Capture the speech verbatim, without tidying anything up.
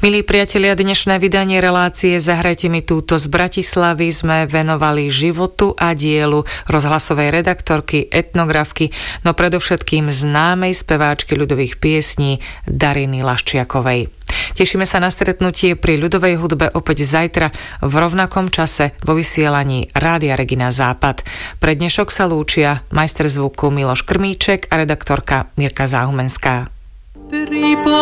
Milí priatelia, dnešné vydanie relácie Zahrajte mi túto z Bratislavy sme venovali životu a dielu rozhlasovej redaktorky, etnografky, no predovšetkým známej speváčky ľudových piesní Dariny Laščiakovej. Tešíme sa na stretnutie pri ľudovej hudbe opäť zajtra v rovnakom čase vo vysielaní Rádia Regina Západ. Pre dnešok sa lúčia majster zvuku Miloš Krmíček a redaktorka Mirka Záhumenská.